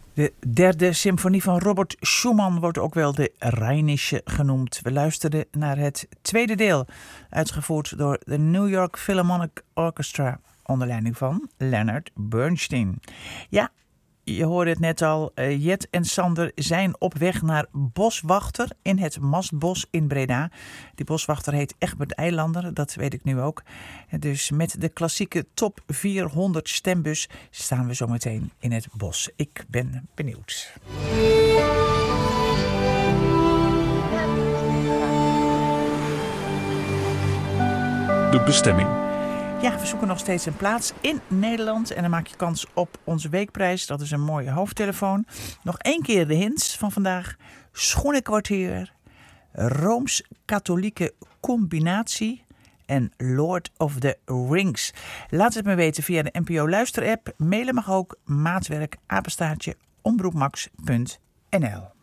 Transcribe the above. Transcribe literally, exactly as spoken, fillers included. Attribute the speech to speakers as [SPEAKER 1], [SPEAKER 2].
[SPEAKER 1] De derde symfonie van Robert Schumann wordt ook wel de Rheinische genoemd. We luisterden naar het tweede deel, uitgevoerd door de New York Philharmonic Orchestra onder leiding van Leonard Bernstein. Ja, je hoorde het net al, uh, Jet en Sander zijn op weg naar Boswachter in het Mastbos in Breda. Die boswachter heet Egbert Eilander, dat weet ik nu ook. Dus met de klassieke top vierhonderd stembus staan we zo meteen in het bos. Ik ben benieuwd.
[SPEAKER 2] De bestemming.
[SPEAKER 1] Ja, we zoeken nog steeds een plaats in Nederland en dan maak je kans op onze weekprijs. Dat is een mooie hoofdtelefoon. Nog één keer de hints van vandaag. Schoenenkwartier, Rooms-Katholieke Combinatie en Lord of the Rings. Laat het me weten via de N P O luisterapp. Mailen mag ook, maatwerk, apenstaartje, omroepmax punt n l.